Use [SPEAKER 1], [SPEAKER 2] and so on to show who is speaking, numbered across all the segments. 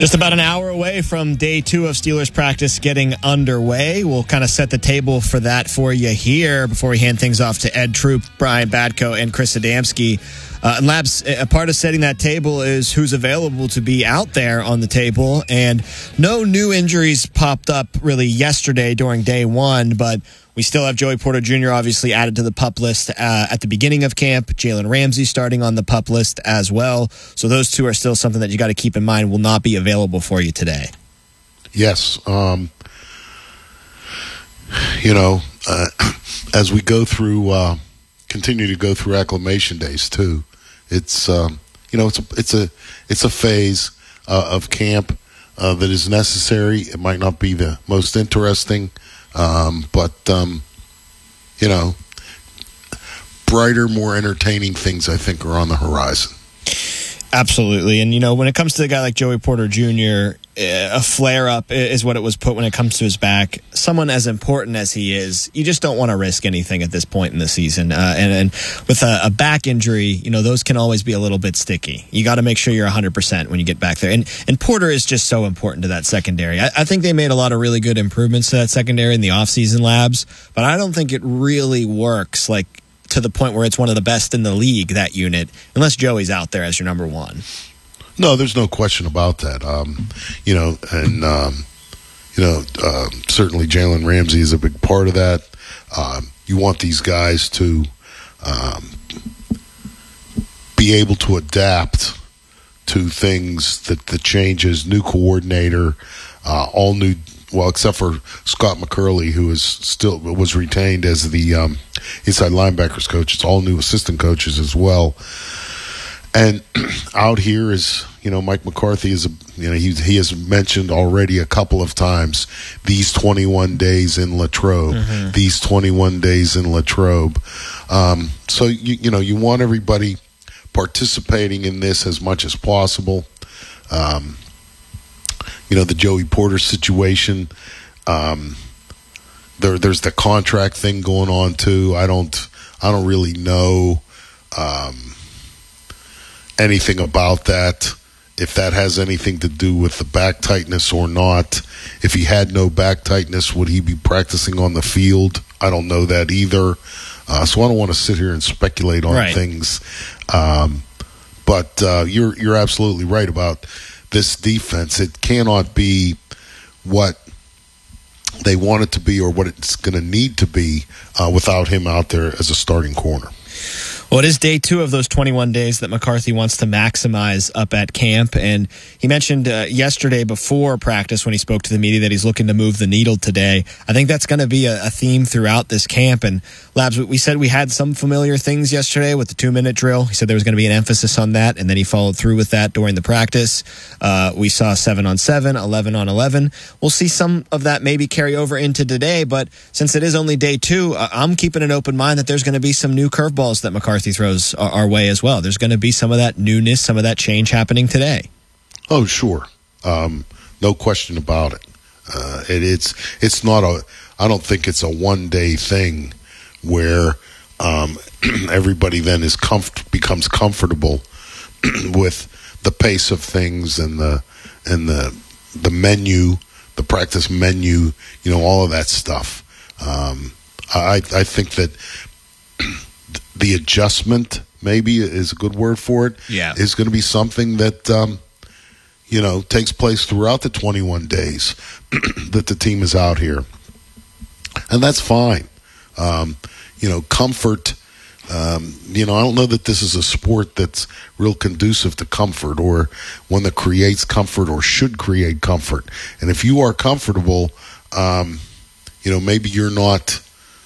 [SPEAKER 1] Just about an hour away from day 2 of Steelers practice getting underway. We'll kind of set the table for that for you here before we hand things off to Ed Troop, Brian Batko, and Chris Adamski. And Labs, a part of setting that table is who's available to be out there on the table. And no new injuries popped up really yesterday during day 1, but we still have Joey Porter Jr. obviously added to the PUP list at the beginning of camp. Jalen Ramsey starting on the PUP list as well. So those two are still something that you got to keep in mind will not be available for you today.
[SPEAKER 2] Yes. As we go through, continue to go through acclimation days too, it's a phase of camp that is necessary. It might not be the most interesting, but brighter, more entertaining things I think are on the horizon.
[SPEAKER 1] Absolutely. And, when it comes to a guy like Joey Porter Jr., a flare-up is what it was put when it comes to his back. Someone as important as he is, you just don't want to risk anything at this point in the season. And with a back injury, those can always be a little bit sticky. You got to make sure you're 100% when you get back there. And Porter is just so important to that secondary. I think they made a lot of really good improvements to that secondary in the offseason, Labs, but I don't think it really works to the point where it's one of the best in the league, that unit, unless Joey's out there as your number one.
[SPEAKER 2] No, there's no question about that. Certainly Jalen Ramsey is a big part of that. You want these guys to be able to adapt to things, the changes, new coordinator, all new. Well, except for Scott McCurley, who was retained as the inside linebackers coach. It's all new assistant coaches as well. And out here is, Mike McCarthy he has mentioned already a couple of times these 21 days in Latrobe, these 21 days in Latrobe. So you want everybody participating in this as much as possible. The Joey Porter situation. There's the contract thing going on too. I don't really know anything about that. If that has anything to do with the back tightness or not. If he had no back tightness, would he be practicing on the field? I don't know that either. So I don't want to sit here and speculate on things. But you're absolutely right about this defense. It cannot be what they want it to be or what it's going to need to be without him out there as a starting corner.
[SPEAKER 1] Well, it is day 2 of those 21 days that McCarthy wants to maximize up at camp. And he mentioned yesterday before practice when he spoke to the media that he's looking to move the needle today. I think that's going to be a theme throughout this camp. And Labs, we said we had some familiar things yesterday with the 2-minute drill. He said there was going to be an emphasis on that, and then he followed through with that during the practice. We saw 7-on-7, 11-on-11. We'll see some of that maybe carry over into today, but since it is only day 2, I'm keeping an open mind that there's going to be some new curveballs that McCarthy throws our way as well. There's going to be some of that newness, some of that change happening today.
[SPEAKER 2] Oh, sure. No question about it. It's not I don't think it's a one-day thing where everybody then becomes comfortable with the pace of things and the menu, the practice menu, all of that stuff. I think that the adjustment, maybe is a good word for it, is going to be something that takes place throughout the 21 days that the team is out here. And that's fine. Comfort, I don't know that this is a sport that's real conducive to comfort or one that creates comfort or should create comfort. And if you are comfortable, maybe you're not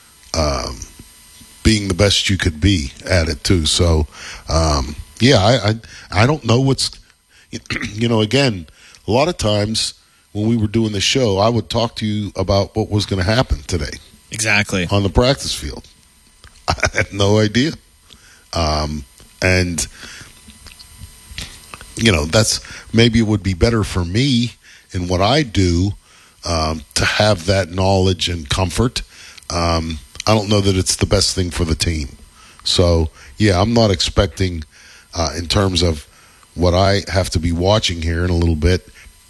[SPEAKER 2] being the best you could be at it too. So, I don't know what's, again, a lot of times when we were doing the show, I would talk to you about what was going to happen today.
[SPEAKER 1] Exactly.
[SPEAKER 2] On the practice field. I had no idea. That's, maybe it would be better for me in what I do to have that knowledge and comfort. I don't know that it's the best thing for the team. So, I'm not expecting, in terms of what I have to be watching here in a little bit,